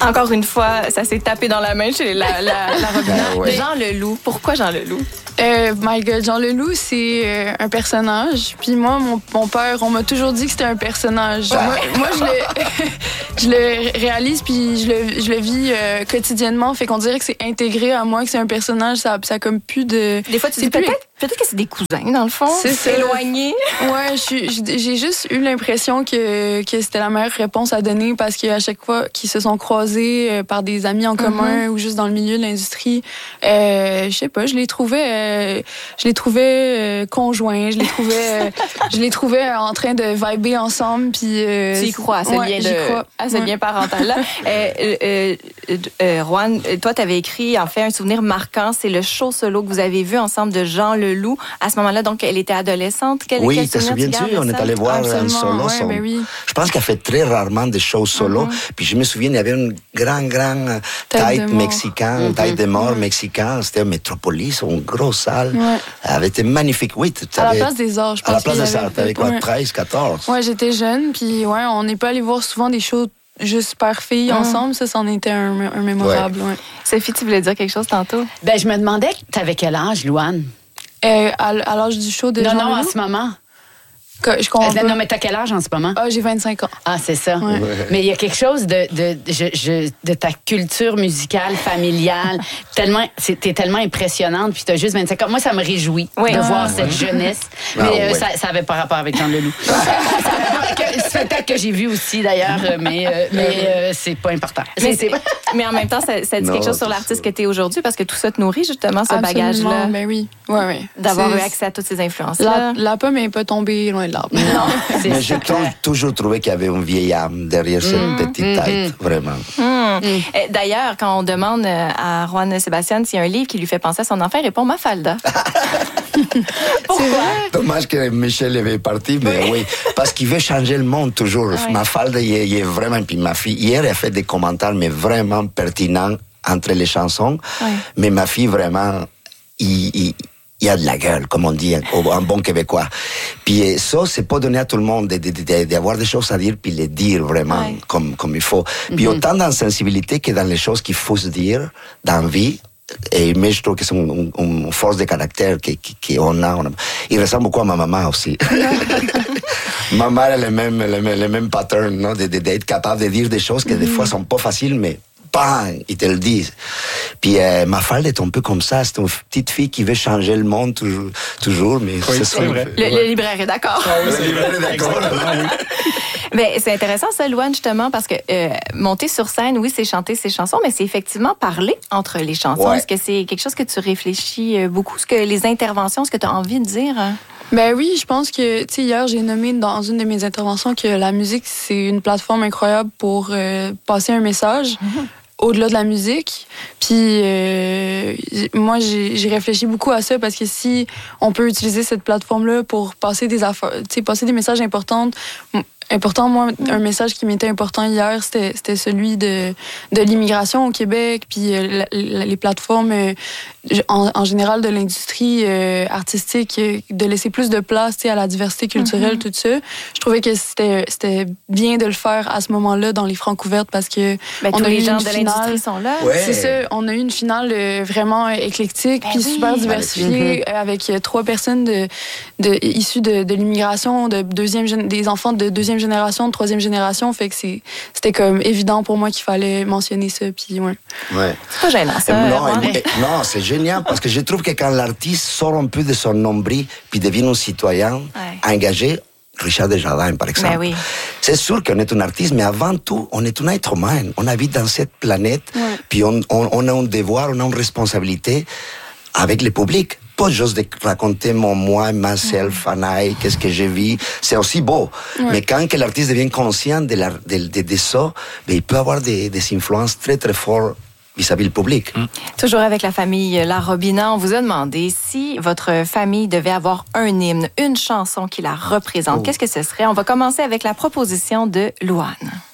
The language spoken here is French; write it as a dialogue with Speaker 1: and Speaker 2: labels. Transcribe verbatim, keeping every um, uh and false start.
Speaker 1: Encore une fois, ça s'est tapé dans la main chez la, la, la Robina.
Speaker 2: Ah ouais.
Speaker 1: Jean Leloup. Pourquoi Jean Leloup?
Speaker 3: Euh, my God, Jean Leloup, c'est euh, un personnage. Puis moi, mon, mon père, on m'a toujours dit que c'était un personnage. Moi, moi je, le, je le réalise, puis je le, je le vis euh, quotidiennement. Fait qu'on dirait que c'est intégré à moi, que c'est un personnage. Ça, ça a comme plus de...
Speaker 1: Des fois, tu dis
Speaker 3: plus...
Speaker 1: peut-être, peut-être que c'est des cousins, dans le fond.
Speaker 3: C'est ça.
Speaker 1: Éloignés.
Speaker 3: Ouais, je suis, j'ai juste eu l'impression que, que c'était la meilleure réponse à donner parce qu'à chaque fois qu'ils se sont croisés euh, par des amis en commun mm-hmm. ou juste dans le milieu de l'industrie, euh, je sais pas, je les trouvais, euh, je les trouvais euh, conjoints, je les trouvais, euh, je les trouvais en train de vibrer ensemble. Puis euh,
Speaker 1: tu y crois à ce
Speaker 3: ouais,
Speaker 1: lien de,
Speaker 3: crois.
Speaker 1: à ce
Speaker 3: ouais.
Speaker 1: lien parental-là. euh, euh, euh, euh, Roanne, toi, tu avais écrit en fait un souvenir marquant, c'est le show solo que vous avez vu ensemble de Jean Leloup. À ce moment-là, donc, elle était adolescente. Quel,
Speaker 2: oui,
Speaker 1: quel
Speaker 2: te souviens-tu? On est allé voir
Speaker 3: Absolument,
Speaker 2: un solo.
Speaker 3: Ouais,
Speaker 2: son...
Speaker 3: ben oui.
Speaker 2: Je pense qu'elle fait très rarement des shows solo. Mm-hmm. Puis je me souviens, il y avait un grand, grand tête mexicain, mm-hmm. tête de mort mm-hmm. mexicain. C'était un Métropolis, une grosse salle. Ouais. Elle était magnifique. Oui, tu
Speaker 3: à la place des arts, je pense.
Speaker 2: À la place des arts, t'avais quoi,
Speaker 3: ouais.
Speaker 2: treize, quatorze?
Speaker 3: Ouais, j'étais jeune. Puis ouais, on n'est pas allé voir souvent des shows juste père-fille mm. ensemble. Ça, c'en était un, un mémorable. Ouais. Ouais.
Speaker 1: Sophie, tu voulais dire quelque chose tantôt?
Speaker 4: Ben, je me demandais, t'avais quel âge, Louane?
Speaker 3: Euh, à, à l'âge du show de
Speaker 4: Non,
Speaker 3: Jean
Speaker 4: non,
Speaker 3: Leloup?
Speaker 4: en ce moment.
Speaker 3: Que, je comprends
Speaker 4: euh, non, mais t'as quel âge en ce moment?
Speaker 3: Ah, j'ai vingt-cinq ans.
Speaker 4: Ah, c'est ça.
Speaker 3: Ouais.
Speaker 4: Mais il y a quelque chose de, de, je, je, de ta culture musicale, familiale. tellement, c'est, t'es tellement impressionnante, puis t'as juste vingt-cinq ans. Moi, ça me réjouit oui. de ah, voir ouais. cette jeunesse. Mais ah, euh, ouais. ça n'avait pas rapport avec Jean Leloup. C'est spectacle que j'ai vu aussi, d'ailleurs, mais, euh, mais euh, c'est pas important.
Speaker 1: Mais, c'est, mais en même temps, ça, ça dit non, quelque chose sur l'artiste que t'es aujourd'hui, parce que tout ça te nourrit, justement, ce
Speaker 3: Absolument,
Speaker 1: bagage-là.
Speaker 3: Ben oui. Ouais, ouais.
Speaker 1: D'avoir
Speaker 3: c'est,
Speaker 1: eu accès à toutes ces influences-là.
Speaker 3: La, la pomme n'est pas tombée loin de l'arbre.
Speaker 4: Non,
Speaker 2: mais j'ai toujours trouvé qu'il y avait une vieille âme derrière cette mmh, petite mmh, tête, mmh. vraiment.
Speaker 1: Mmh. Mmh. D'ailleurs, quand on demande à Roanne Sébastien s'il y a un livre qui lui fait penser à son enfant, il répond Mafalda. Pourquoi?
Speaker 2: Dommage que Michel est parti, mais oui, oui parce qu'il veut changer le monde toujours. Oui. Mafalda, il est, il est vraiment... Puis ma fille, hier, elle a fait des commentaires, mais vraiment pertinents entre les chansons. Oui. Mais ma fille, vraiment, il... il il y a de la gueule, comme on dit en bon québécois. Puis ça, c'est pas donné à tout le monde d'avoir de, de, des choses à dire, puis les dire vraiment ouais. comme, comme il faut. Puis mm-hmm. autant dans la sensibilité que dans les choses qu'il faut se dire dans la vie. Et mais je trouve que c'est une, une, une force de caractère qu'on a, on a. Il ressemble beaucoup à ma maman aussi. Ma mère a le même, le même, le même pattern, non? De, de, d'être capable de dire des choses qui mm-hmm. des fois sont pas faciles, mais bang, ils te le disent. Puis euh, Mafalda est un peu comme ça. C'est une petite fille qui veut changer le monde toujours, toujours mais
Speaker 5: oui,
Speaker 2: c'est,
Speaker 5: c'est vrai.
Speaker 1: Le, le libraire est d'accord.
Speaker 2: Ah, oui, le libraire est d'accord.
Speaker 1: Mais c'est intéressant ça, Louane, justement, parce que euh, monter sur scène, oui, c'est chanter ses chansons, mais c'est effectivement parler entre les chansons. Ouais. Est-ce que c'est quelque chose que tu réfléchis beaucoup? Est-ce que les interventions, est-ce que tu as envie de dire?
Speaker 3: Ben oui, je pense que, tu sais, hier, j'ai nommé dans une de mes interventions que la musique, c'est une plateforme incroyable pour euh, passer un message. Mm-hmm. Au-delà de la musique. Puis euh, moi, j'ai, j'ai réfléchi beaucoup à ça parce que si on peut utiliser cette plateforme-là pour passer des affaires, tu sais, passer des messages importants, important, moi, un message qui m'était important hier, c'était, c'était celui de, de l'immigration au Québec, puis euh, la, les plateformes euh, en, en général de l'industrie euh, artistique, de laisser plus de place, tu sais, à la diversité culturelle, mm-hmm. tout ça. Je trouvais que c'était, c'était bien de le faire à ce moment-là dans les Francouvertes parce que
Speaker 1: ben,
Speaker 3: on
Speaker 1: tous
Speaker 3: a
Speaker 1: les
Speaker 3: eu
Speaker 1: gens
Speaker 3: une
Speaker 1: de
Speaker 3: finale,
Speaker 1: l'industrie sont là.
Speaker 2: Ouais.
Speaker 3: C'est ça, on a eu une finale euh, vraiment éclectique, ben puis oui. super diversifiée, mm-hmm. avec euh, trois personnes de, de, issues de, de l'immigration, de deuxième, des enfants de deuxième génération, de troisième génération, fait que c'est, c'était comme évident pour moi qu'il fallait mentionner ça, puis ouais.
Speaker 2: Ouais.
Speaker 1: C'est pas gênant, ça.
Speaker 2: Non, et, non, c'est génial, parce que je trouve que quand l'artiste sort un peu de son nombril, puis devient un citoyen ouais. engagé, Richard Desjardins, par exemple.
Speaker 1: Ben oui.
Speaker 2: C'est sûr qu'on est un artiste, mais avant tout, on est un être humain. On habite dans cette planète, ouais. puis on, on, on a un devoir, on a une responsabilité avec le public. Pas juste de raconter mon moi, myself, ouais. Anaï, qu'est-ce que j'ai vu. C'est aussi beau. Ouais. Mais quand que l'artiste devient conscient de, la, de, de, de ça, ben, il peut avoir des, des influences très, très fortes vis-à-vis le public.
Speaker 1: Mmh. Toujours avec la famille La Robina, on vous a demandé si votre famille devait avoir un hymne, une chanson qui la représente. Oh. Qu'est-ce que ce serait? On va commencer avec la proposition de Louane.